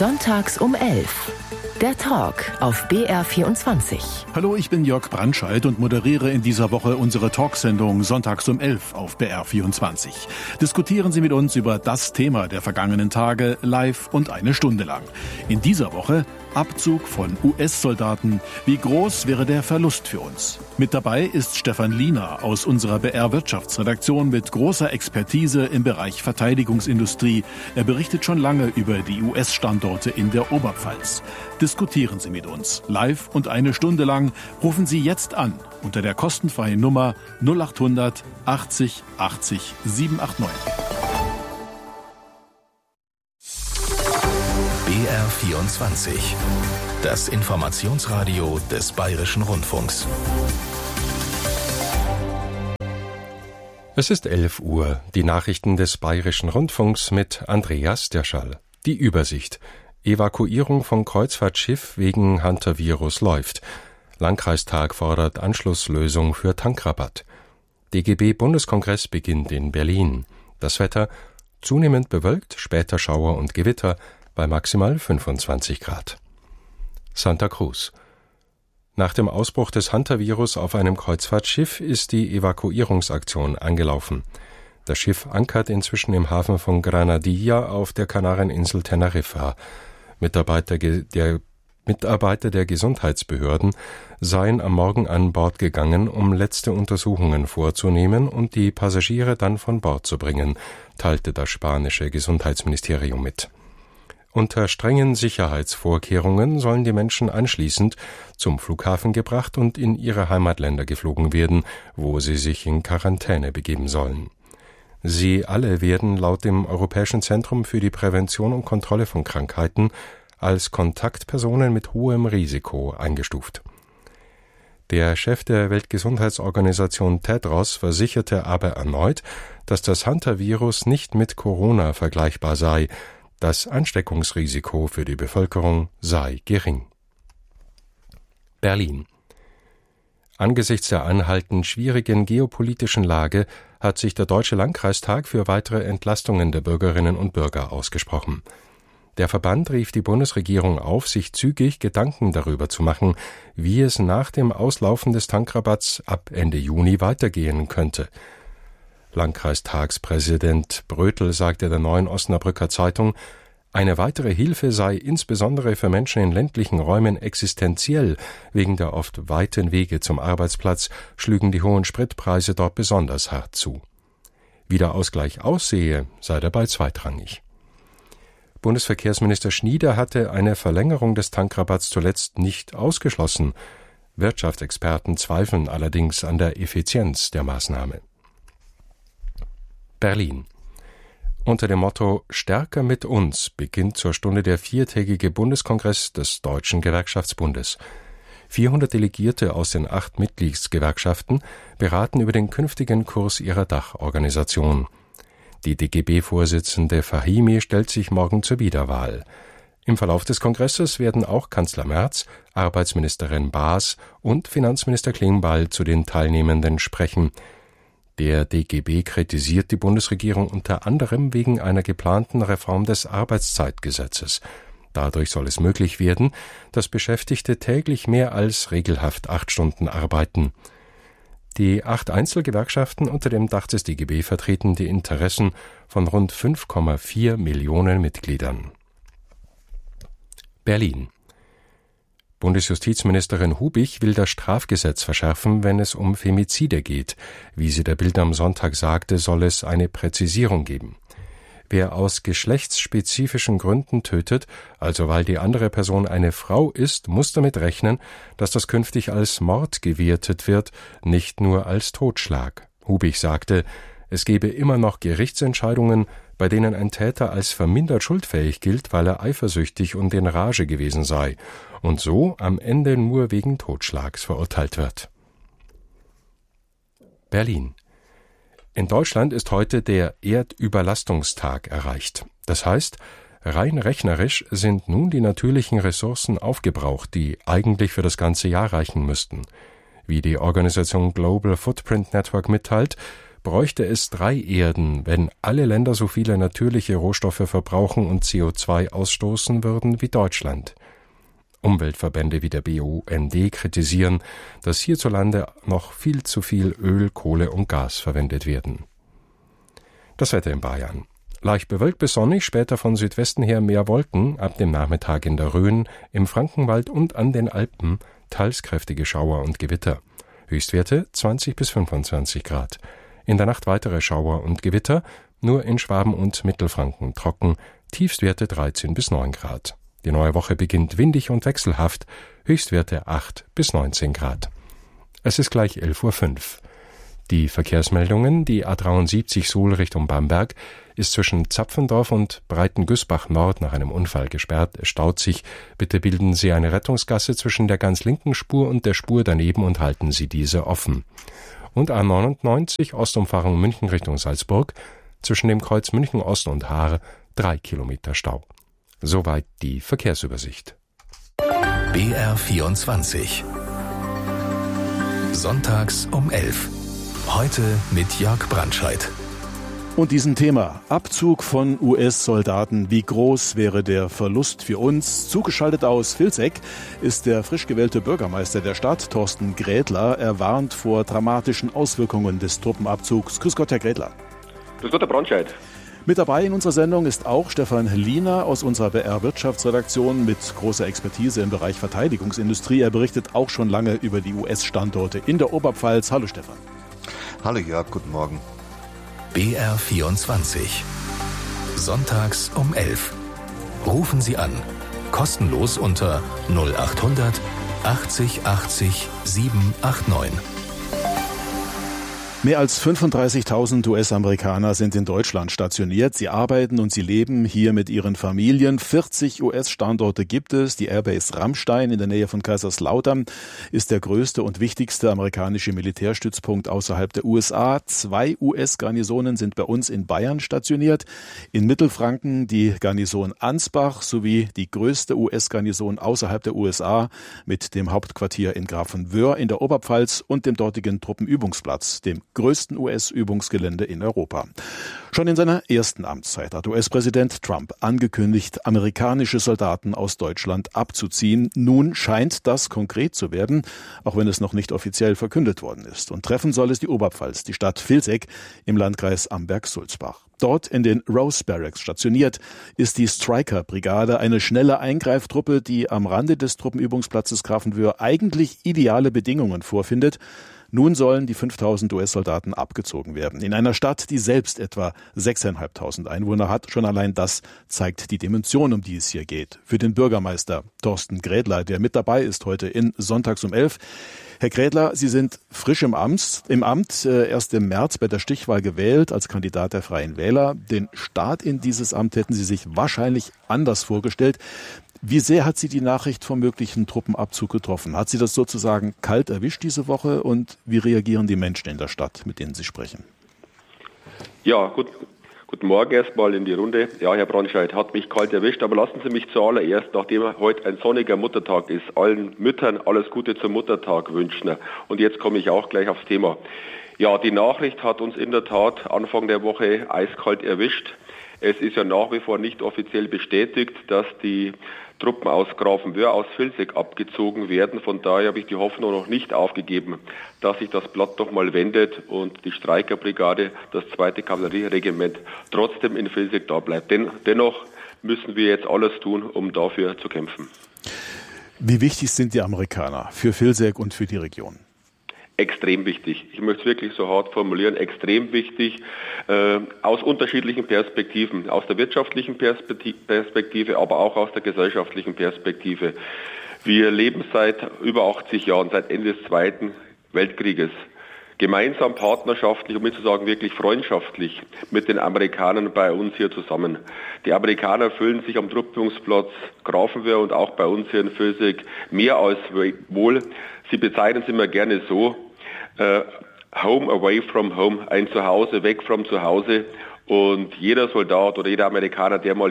Sonntags um 11. Der Talk auf BR24. Hallo, ich bin Jörg Brandscheid und moderiere in dieser Woche unsere Talksendung Sonntags um 11 auf BR24. Diskutieren Sie mit uns über das Thema der vergangenen Tage live und eine Stunde lang. In dieser Woche Abzug von US-Soldaten. Wie groß wäre der Verlust für uns? Mit dabei ist Stefan Liener aus unserer BR-Wirtschaftsredaktion mit großer Expertise im Bereich Verteidigungsindustrie. Er berichtet schon lange über die US-Standorte in der Oberpfalz. Diskutieren Sie mit uns live und eine Stunde lang. Rufen Sie jetzt an unter der kostenfreien Nummer 0800 80 80 789. BR24, das Informationsradio des Bayerischen Rundfunks. Es ist 11 Uhr, die Nachrichten des Bayerischen Rundfunks mit Andreas Derschall. Die Übersicht. Evakuierung von Kreuzfahrtschiff wegen Hantavirus läuft. Landkreistag fordert Anschlusslösung für Tankrabatt. DGB-Bundeskongress beginnt in Berlin. Das Wetter zunehmend bewölkt, später Schauer und Gewitter bei maximal 25 Grad. Santa Cruz. Nach dem Ausbruch des Hantavirus auf einem Kreuzfahrtschiff ist die Evakuierungsaktion angelaufen. Das Schiff ankert inzwischen im Hafen von Granadilla auf der Kanareninsel Teneriffa. Mitarbeiter der Gesundheitsbehörden seien am Morgen an Bord gegangen, um letzte Untersuchungen vorzunehmen und die Passagiere dann von Bord zu bringen, teilte das spanische Gesundheitsministerium mit. Unter strengen Sicherheitsvorkehrungen sollen die Menschen anschließend zum Flughafen gebracht und in ihre Heimatländer geflogen werden, wo sie sich in Quarantäne begeben sollen. Sie alle werden laut dem Europäischen Zentrum für die Prävention und Kontrolle von Krankheiten als Kontaktpersonen mit hohem Risiko eingestuft. Der Chef der Weltgesundheitsorganisation Tedros versicherte aber erneut, dass das Hantavirus nicht mit Corona vergleichbar sei. Das Ansteckungsrisiko für die Bevölkerung sei gering. Berlin. Angesichts der anhaltend schwierigen geopolitischen Lage hat sich der Deutsche Landkreistag für weitere Entlastungen der Bürgerinnen und Bürger ausgesprochen. Der Verband rief die Bundesregierung auf, sich zügig Gedanken darüber zu machen, wie es nach dem Auslaufen des Tankrabatts ab Ende Juni weitergehen könnte. Landkreistagspräsident Brötel sagte der Neuen Osnabrücker Zeitung, eine weitere Hilfe sei insbesondere für Menschen in ländlichen Räumen existenziell. Wegen der oft weiten Wege zum Arbeitsplatz schlügen die hohen Spritpreise dort besonders hart zu. Wie der Ausgleich aussehe, sei dabei zweitrangig. Bundesverkehrsminister Schnieder hatte eine Verlängerung des Tankrabatts zuletzt nicht ausgeschlossen. Wirtschaftsexperten zweifeln allerdings an der Effizienz der Maßnahme. Berlin. Unter dem Motto »Stärker mit uns« beginnt zur Stunde der viertägige Bundeskongress des Deutschen Gewerkschaftsbundes. 400 Delegierte aus den 8 Mitgliedsgewerkschaften beraten über den künftigen Kurs ihrer Dachorganisation. Die DGB-Vorsitzende Fahimi stellt sich morgen zur Wiederwahl. Im Verlauf des Kongresses werden auch Kanzler Merz, Arbeitsministerin Baas und Finanzminister Klingbeil zu den Teilnehmenden sprechen. Der DGB kritisiert die Bundesregierung unter anderem wegen einer geplanten Reform des Arbeitszeitgesetzes. Dadurch soll es möglich werden, dass Beschäftigte täglich mehr als regelhaft 8 Stunden arbeiten. Die 8 Einzelgewerkschaften unter dem Dach des DGB vertreten die Interessen von rund 5,4 Millionen Mitgliedern. Berlin. Bundesjustizministerin Hubich will das Strafgesetz verschärfen, wenn es um Femizide geht. Wie sie der Bild am Sonntag sagte, soll es eine Präzisierung geben. Wer aus geschlechtsspezifischen Gründen tötet, also weil die andere Person eine Frau ist, muss damit rechnen, dass das künftig als Mord gewertet wird, nicht nur als Totschlag. Hubich sagte, es gebe immer noch Gerichtsentscheidungen, bei denen ein Täter als vermindert schuldfähig gilt, weil er eifersüchtig und in Rage gewesen sei und so am Ende nur wegen Totschlags verurteilt wird. Berlin. In Deutschland ist heute der Erdüberlastungstag erreicht. Das heißt, rein rechnerisch sind nun die natürlichen Ressourcen aufgebraucht, die eigentlich für das ganze Jahr reichen müssten. Wie die Organisation Global Footprint Network mitteilt, bräuchte es 3 Erden, wenn alle Länder so viele natürliche Rohstoffe verbrauchen und CO2 ausstoßen würden wie Deutschland. Umweltverbände wie der BUND kritisieren, dass hierzulande noch viel zu viel Öl, Kohle und Gas verwendet werden. Das Wetter in Bayern. Leicht bewölkt bis sonnig, später von Südwesten her mehr Wolken, ab dem Nachmittag in der Rhön, im Frankenwald und an den Alpen teils kräftige Schauer und Gewitter. Höchstwerte 20 bis 25 Grad. In der Nacht weitere Schauer und Gewitter, nur in Schwaben und Mittelfranken trocken, Tiefstwerte 13 bis 9 Grad. Die neue Woche beginnt windig und wechselhaft, Höchstwerte 8 bis 19 Grad. Es ist gleich 11.05 Uhr. Die Verkehrsmeldungen, die A73 Suhl Richtung Bamberg ist zwischen Zapfendorf und Breitengüßbach Nord nach einem Unfall gesperrt. Es staut sich. Bitte bilden Sie eine Rettungsgasse zwischen der ganz linken Spur und der Spur daneben und halten Sie diese offen. Und A99 Ostumfahrung München Richtung Salzburg zwischen dem Kreuz München Ost und Haar 3 Kilometer Stau. Soweit die Verkehrsübersicht. BR24 Sonntags um 11. Heute mit Jörg Brandscheid. Und diesem Thema Abzug von US-Soldaten, wie groß wäre der Verlust für uns? Zugeschaltet aus Vilseck ist der frisch gewählte Bürgermeister der Stadt, Thorsten Grädler. Er warnt vor dramatischen Auswirkungen des Truppenabzugs. Grüß Gott, Herr Grädler. Grüß Gott, Herr Brandscheid. Mit dabei in unserer Sendung ist auch Stefan Liener aus unserer BR-Wirtschaftsredaktion mit großer Expertise im Bereich Verteidigungsindustrie. Er berichtet auch schon lange über die US-Standorte in der Oberpfalz. Hallo Stefan. Hallo Jörg, guten Morgen. BR24 Sonntags um 11. Rufen Sie an. Kostenlos unter 0800 80 80 789. Mehr als 35.000 US-Amerikaner sind in Deutschland stationiert. Sie arbeiten und sie leben hier mit ihren Familien. 40 US-Standorte gibt es. Die Airbase Ramstein in der Nähe von Kaiserslautern ist der größte und wichtigste amerikanische Militärstützpunkt außerhalb der USA. 2 US-Garnisonen sind bei uns in Bayern stationiert. In Mittelfranken die Garnison Ansbach sowie die größte US-Garnison außerhalb der USA mit dem Hauptquartier in Grafenwöhr in der Oberpfalz und dem dortigen Truppenübungsplatz, dem größten US-Übungsgelände in Europa. Schon in seiner ersten Amtszeit hat US-Präsident Trump angekündigt, amerikanische Soldaten aus Deutschland abzuziehen. Nun scheint das konkret zu werden, auch wenn es noch nicht offiziell verkündet worden ist. Und treffen soll es die Oberpfalz, die Stadt Vilseck im Landkreis Amberg-Sulzbach. Dort in den Rose Barracks stationiert ist die Stryker-Brigade, eine schnelle Eingreiftruppe, die am Rande des Truppenübungsplatzes Grafenwöhr eigentlich ideale Bedingungen vorfindet. Nun sollen die 5.000 US-Soldaten abgezogen werden. In einer Stadt, die selbst etwa 6.500 Einwohner hat. Schon allein das zeigt die Dimension, um die es hier geht. Für den Bürgermeister Thorsten Grädler, der mit dabei ist heute in Sonntags um 11. Herr Grädler, Sie sind frisch im Amt, erst im März bei der Stichwahl gewählt als Kandidat der Freien Wähler. Den Start in dieses Amt hätten Sie sich wahrscheinlich anders vorgestellt. Wie sehr hat Sie die Nachricht vom möglichen Truppenabzug getroffen? Hat Sie das sozusagen kalt erwischt diese Woche? Und wie reagieren die Menschen in der Stadt, mit denen Sie sprechen? Ja, guten Morgen erstmal in die Runde. Ja, Herr Brandscheid, hat mich kalt erwischt, aber lassen Sie mich zuallererst, nachdem heute ein sonniger Muttertag ist, allen Müttern alles Gute zum Muttertag wünschen. Und jetzt komme ich auch gleich aufs Thema. Ja, die Nachricht hat uns in der Tat Anfang der Woche eiskalt erwischt. Es ist ja nach wie vor nicht offiziell bestätigt, dass die Truppen aus Grafenwöhr, aus Vilseck abgezogen werden. Von daher habe ich die Hoffnung noch nicht aufgegeben, dass sich das Blatt doch mal wendet und die Stryker-Brigade, das 2. Kavallerieregiment, trotzdem in Vilseck da bleibt. Dennoch müssen wir jetzt alles tun, um dafür zu kämpfen. Wie wichtig sind die Amerikaner für Vilseck und für die Region? Extrem wichtig. Ich möchte es wirklich so hart formulieren. Extrem wichtig aus unterschiedlichen Perspektiven. Aus der wirtschaftlichen Perspektive, aber auch aus der gesellschaftlichen Perspektive. Wir leben seit über 80 Jahren, seit Ende des Zweiten Weltkrieges, gemeinsam partnerschaftlich, um nicht zu sagen wirklich freundschaftlich, mit den Amerikanern bei uns hier zusammen. Die Amerikaner fühlen sich am Truppenübungsplatz Grafenwöhr und auch bei uns hier in Vilseck mehr als wohl. Sie bezeichnen es immer gerne so, Home away from home, ein Zuhause weg vom Zuhause. Und jeder Soldat oder jeder Amerikaner, der mal